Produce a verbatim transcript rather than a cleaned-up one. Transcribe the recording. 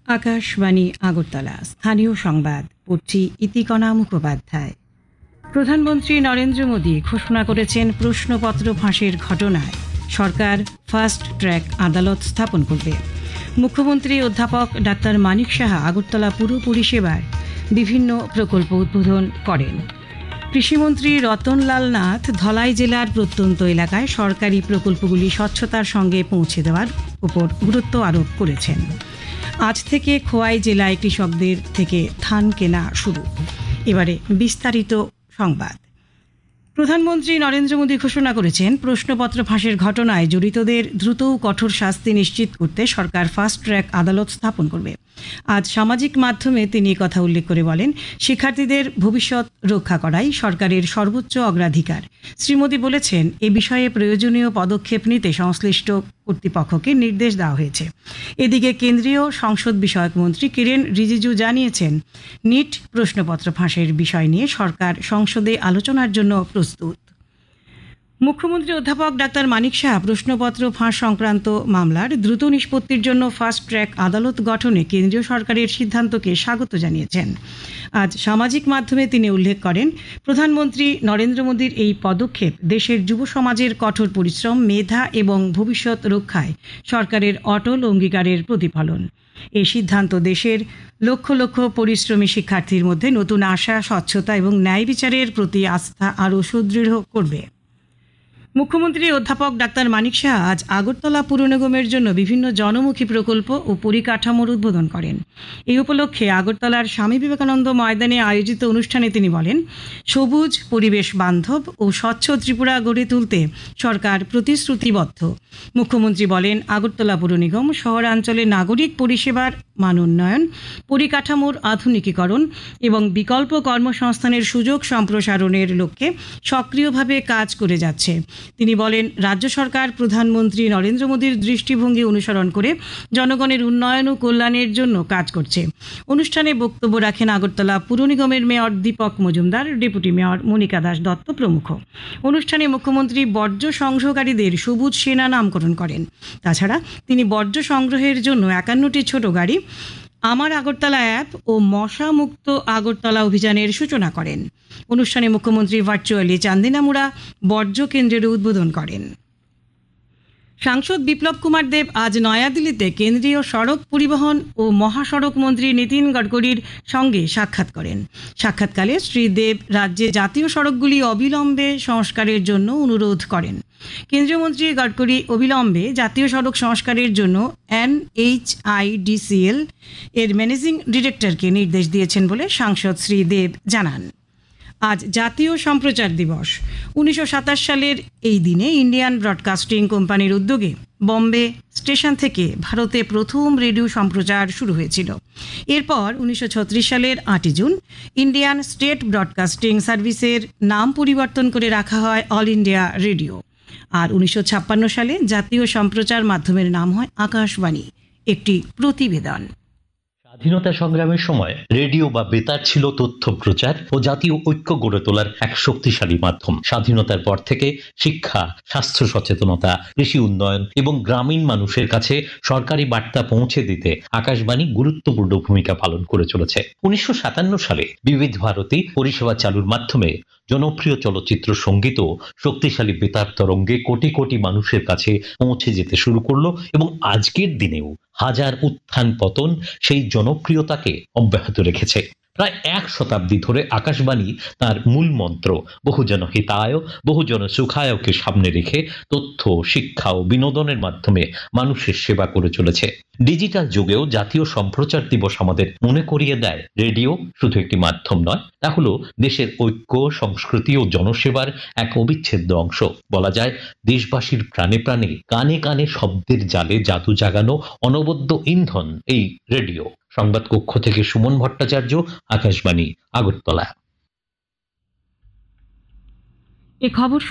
আকাশবাণী আগরতলা স্থানীয় সংবাদ পড়ছি ইতিকণা মুখোপাধ্যায়। প্রধানমন্ত্রী নরেন্দ্র মোদী ঘোষণা করেছেন প্রশ্নপত্র ফাঁসের ঘটনায় সরকার ফাস্ট ট্র্যাক আদালত স্থাপন করবে। মুখ্যমন্ত্রী অধ্যাপক ডাক্তার মানিক সাহা আগরতলা পুর পরিষেবার বিভিন্ন প্রকল্প উদ্বোধন করেন। কৃষিমন্ত্রী রতনলাল নাথ ধলাই জেলার প্রত্যন্ত এলাকায় সরকারি প্রকল্পগুলি স্বচ্ছতার সঙ্গে পৌঁছে দেওয়ার উপর গুরুত্ব আরোপ করেছেন। আজ থেকে খোয়াই জেলায় কৃষকদের থেকে ধান কেনা শুরু। এবারে বিস্তারিত সংবাদ। প্রধানমন্ত্রী নরেন্দ্র মোদী ঘোষণা করেছেন প্রশ্নপত্র ফাঁসের ঘটনায় জড়িতদের দ্রুত ও কঠোর শাস্তি নিশ্চিত করতে সরকার ফাস্ট ট্র্যাক আদালত স্থাপন করবে। আজ সামাজিক মাধ্যমে তিনি কথা উল্লেখ করে বলেন, শিক্ষার্থীদের ভবিষ্যৎ রক্ষা করাই সরকারের সর্বোচ্চ অগ্রাধিকার। শ্রী মোদী বলেছেন, এ বিষয়ে প্রয়োজনীয় পদক্ষেপ নিতে সংশ্লিষ্ট কর্তৃপক্ষকে নির্দেশ দেওয়া হয়েছে। এদিকে কেন্দ্রীয় সংসদ বিষয়ক মন্ত্রী কিরেন রিজিজু জানিয়েছেন, নিট প্রশ্নপত্র ফাঁসের বিষয় নিয়ে সরকার সংসদে আলোচনার জন্য প্রস্তুত। মুখ্যমন্ত্রী অধ্যাপক ডাক্তার মানিক সাহা প্রশ্নপত্র ফাঁস সংক্রান্ত মামলার দ্রুত নিষ্পত্তির জন্য ফাস্ট ট্র্যাক আদালত গঠনে কেন্দ্রীয় সরকারের সিদ্ধান্তকে স্বাগত জানিয়েছেন। আজ সামাজিক মাধ্যমে তিনি উল্লেখ করেন, প্রধানমন্ত্রী নরেন্দ্র মোদীর এই পদক্ষেপ দেশের যুব সমাজের কঠোর পরিশ্রম, মেধা এবং ভবিষ্যৎ রক্ষায় সরকারের অটল অঙ্গীকারের প্রতিফলন। এই সিদ্ধান্ত দেশের লক্ষ লক্ষ পরিশ্রমী শিক্ষার্থীর মধ্যে নতুন আশা, স্বচ্ছতা এবং ন্যায় বিচারের প্রতি আস্থা আরও সুদৃঢ় করবে। মুখ্যমন্ত্রী অধ্যাপক ডাক্তার মানিক সাহা আজ আগরতলা পুর নিগমের জন্য বিভিন্ন জনমুখী প্রকল্প ও পরিকাঠামোর উদ্বোধন করেন। এই উপলক্ষে আগরতলার স্বামী বিবেকানন্দ ময়দানে আয়োজিত অনুষ্ঠানে তিনি বলেন, সবুজ, পরিবেশ বান্ধব ও স্বচ্ছ ত্রিপুরা গড়ে তুলতে সরকার প্রতিশ্রুতিবদ্ধ। মুখ্যমন্ত্রী বলেন, আগরতলা পুর নিগম শহরাঞ্চলে নাগরিক পরিষেবার মান উন্নয়ন, পরিকাঠামোর আধুনিকীকরণ এবং বিকল্প কর্মসংস্থানের সুযোগ সম্প্রসারণের লক্ষ্যে সক্রিয়ভাবে কাজ করে যাচ্ছে। তিনি বলেন, রাজ্য সরকার প্রধানমন্ত্রী নরেন্দ্র মোদীর দৃষ্টিভঙ্গি অনুসরণ করে জনগণের উন্নয়ন ও কল্যাণের জন্য কাজ করছে। অনুষ্ঠানে বক্তব্য রাখেন আগরতলা পুর নিগমের mayor Dipak Majumdar, deputy mayor Monika Das Dutta প্রমুখ। অনুষ্ঠানে মুখ্যমন্ত্রী বর্জ্য সংগ্রহকারীদের সবুজ সেনা নামকরণ করেন। তাছাড়া তিনি বর্জ্য সংগ্রহের জন্য একান্নটি ছোট গাড়ি, আমার আগরতলা অ্যাপ ও মশা মুক্ত আগরতলা অভিযানের সূচনা করেন। অনুষ্ঠানে মুখ্যমন্ত্রী ভার্চুয়ালি চান্দিনামুড়া বর্জ্য কেন্দ্রের উদ্বোধন করেন। সাংসদ বিপ্লব কুমার দেব আজ নয়াদিল্লিতে কেন্দ্রীয় সড়ক পরিবহন ও মহাসড়ক মন্ত্রী নীতিন গডকরির সঙ্গে সাক্ষাৎ করেন। সাক্ষাৎকালে শ্রী দেব রাজ্যে জাতীয় সড়কগুলি অবিলম্বে সংস্কারের জন্য অনুরোধ করেন। কেন্দ্রীয় মন্ত্রী গডকরি অবিলম্বে জাতীয় সড়ক সংস্কারের জন্য N H I D C L এর ম্যানেজিং ডিরেক্টরকে নির্দেশ দিয়েছেন বলে সাংসদ শ্রী দেব জানান। আজ জাতীয় সম্প্রচার দিবস। উনিশশো সাতাশ সালের এই দিনে ইন্ডিয়ান ব্রডকাস্টিং কোম্পানির উদ্যোগে বম্বে স্টেশন থেকে ভারতে প্রথম রেডিও সম্প্রচার শুরু হয়েছিল। এরপর উনিশশো ছত্রিশ সালের আটই জুন ইন্ডিয়ান স্টেট ব্রডকাস্টিং সার্ভিসের নাম পরিবর্তন করে রাখা হয় অল ইন্ডিয়া রেডিও। আর উনিশশো ছাপ্পান্ন সালে জাতীয় সম্প্রচার মাধ্যমের নাম হয় আকাশবাণী। একটি প্রতিবেদন। স্বাধীনতা সংগ্রামের সময় রেডিও বা বেতার ছিল তথ্য প্রচার ও জাতীয় ঐক্য গড়ে তোলার এক শক্তিশালী মাধ্যম। স্বাধীনতার পর থেকে শিক্ষা, স্বাস্থ্য সচেতনতা, কৃষি উন্নয়ন এবং গ্রামীণ মানুষের কাছে সরকারি বার্তা পৌঁছে দিতে আকাশবাণী গুরুত্বপূর্ণ ভূমিকা পালন করে চলেছে। উনিশশো সাতান্ন সালে বিবিধ ভারতী পরিষেবা চালুর মাধ্যমে জনপ্রিয় চলচ্চিত্র, সঙ্গীত ও শক্তিশালী বেতার তরঙ্গে কোটি কোটি মানুষের কাছে পৌঁছে যেতে শুরু করলো এবং আজকের দিনেও হাজার উত্থান পতন সেই জনপ্রিয়তাকে অব্যাহত রেখেছে। প্রায় এক শতাব্দী ধরে আকাশবাণী তার মূল মন্ত্র বহুজন হিতায় বহুজন সুখায়কে সামনে রেখে তথ্য, শিক্ষা ও বিনোদনের মাধ্যমে মানুষের সেবা করে চলেছে। ডিজিটাল যুগেও জাতীয় সম্প্রচার দিবস আমাদের মনে করিয়ে দেয়, রেডিও শুধু একটি মাধ্যম নয়, তা হলো দেশের ঐক্য, সংস্কৃতি ও জনসেবার এক অবিচ্ছেদ্য অংশ। বলা যায়, দেশবাসীর প্রাণে প্রাণে, কানে কানে শব্দের জালে জাদু জাগানো অনবদ্য ইন্ধন এই রেডিও। সংবাদ কক্ষ থেকে সুমন ভট্টাচার্য, আকাশবাণী, আগরতলা। এ খবর